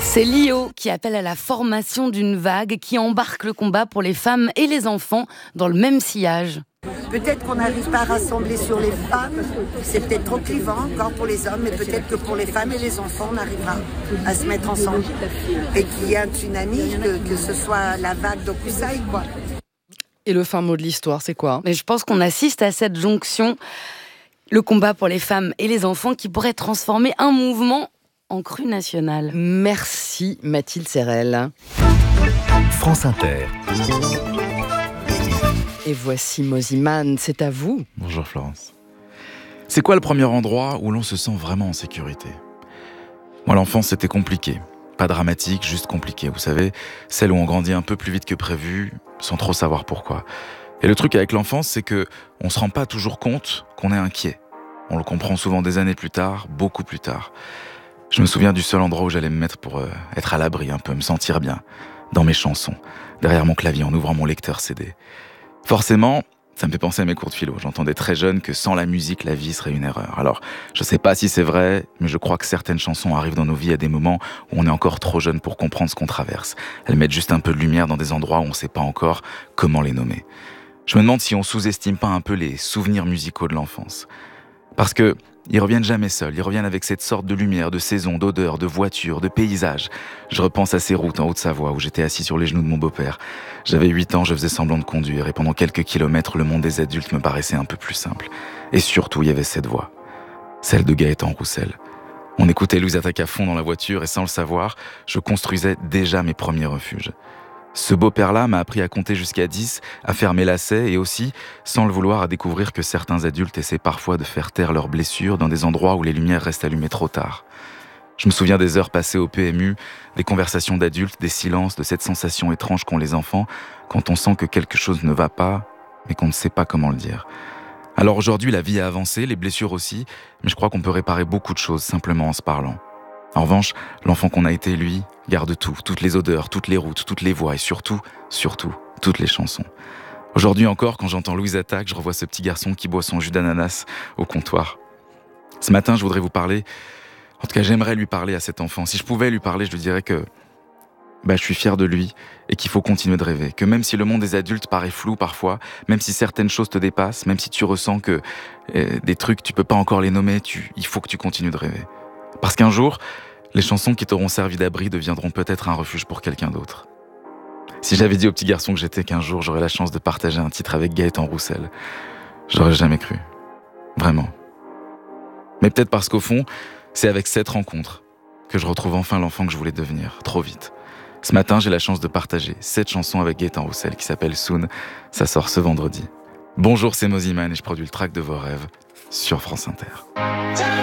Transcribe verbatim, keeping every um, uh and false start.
C'est Lio qui appelle à la formation d'une vague qui embarque le combat pour les femmes et les enfants dans le même sillage. Peut-être qu'on n'arrive pas à rassembler sur les femmes, c'est peut-être trop clivant encore pour les hommes, mais peut-être que pour les femmes et les enfants, on arrivera à se mettre ensemble. Et qu'il y ait un tsunami, que, que ce soit la vague d'Okusai, quoi. Et le fin mot de l'histoire, c'est quoi ? Mais je pense qu'on assiste à cette jonction, le combat pour les femmes et les enfants qui pourrait transformer un mouvement en crue nationale. Merci Mathilde Serrel. France Inter. Et voici Mosiman, c'est à vous. Bonjour Florence. C'est quoi le premier endroit où l'on se sent vraiment en sécurité ? Moi, l'enfance, c'était compliqué. Pas dramatique, juste compliqué. Vous savez, celle où on grandit un peu plus vite que prévu, sans trop savoir pourquoi. Et le truc avec l'enfance, c'est que on se rend pas toujours compte qu'on est inquiet. On le comprend souvent des années plus tard, beaucoup plus tard. Je me souviens du seul endroit où j'allais me mettre pour euh, être à l'abri un peu, me sentir bien, dans mes chansons, derrière mon clavier en ouvrant mon lecteur C D. Forcément, ça me fait penser à mes cours de philo. J'entendais très jeune que sans la musique, la vie serait une erreur. Alors, je sais pas si c'est vrai, mais je crois que certaines chansons arrivent dans nos vies à des moments où on est encore trop jeune pour comprendre ce qu'on traverse. Elles mettent juste un peu de lumière dans des endroits où on sait pas encore comment les nommer. Je me demande si on sous-estime pas un peu les souvenirs musicaux de l'enfance. Parce que ils reviennent jamais seuls, ils reviennent avec cette sorte de lumière, de saison, d'odeur, de voiture, de paysage. Je repense à ces routes en Haute-Savoie où j'étais assis sur les genoux de mon beau-père. J'avais huit ans, je faisais semblant de conduire et pendant quelques kilomètres, le monde des adultes me paraissait un peu plus simple. Et surtout, il y avait cette voix, celle de Gaëtan Roussel. On écoutait Louise Attaque à fond dans la voiture et sans le savoir, je construisais déjà mes premiers refuges. Ce beau-père-là m'a appris à compter jusqu'à dix, à faire mes lacets et aussi, sans le vouloir, à découvrir que certains adultes essaient parfois de faire taire leurs blessures dans des endroits où les lumières restent allumées trop tard. Je me souviens des heures passées au P M U, des conversations d'adultes, des silences, de cette sensation étrange qu'ont les enfants quand on sent que quelque chose ne va pas, mais qu'on ne sait pas comment le dire. Alors aujourd'hui, la vie a avancé, les blessures aussi, mais je crois qu'on peut réparer beaucoup de choses simplement en se parlant. En revanche, l'enfant qu'on a été, lui, garde tout, toutes les odeurs, toutes les routes, toutes les voix et surtout, surtout, toutes les chansons. Aujourd'hui encore, quand j'entends Louise Attaque, je revois ce petit garçon qui boit son jus d'ananas au comptoir. Ce matin, je voudrais vous parler, en tout cas j'aimerais lui parler à cet enfant. Si je pouvais lui parler, je lui dirais que bah, je suis fier de lui et qu'il faut continuer de rêver. Que même si le monde des adultes paraît flou parfois, même si certaines choses te dépassent, même si tu ressens que euh, des trucs, tu peux pas encore les nommer, tu, il faut que tu continues de rêver. Parce qu'un jour, les chansons qui t'auront servi d'abri deviendront peut-être un refuge pour quelqu'un d'autre. Si j'avais dit au petit garçon que j'étais qu'un jour j'aurais la chance de partager un titre avec Gaëtan Roussel, j'aurais jamais cru. Vraiment. Mais peut-être parce qu'au fond, c'est avec cette rencontre que je retrouve enfin l'enfant que je voulais devenir, trop vite. Ce matin, j'ai la chance de partager cette chanson avec Gaëtan Roussel qui s'appelle Soon. Ça sort ce vendredi. Bonjour, c'est Mosiman et je produis le track de vos rêves sur France Inter.